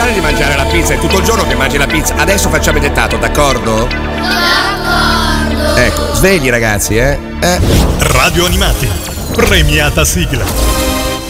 smetterai di mangiare la pizza, è tutto il giorno che mangi la pizza. Adesso facciamo il dettato, d'accordo? D'accordo. Ecco, svegli ragazzi, Radio Animati, premiata sigla.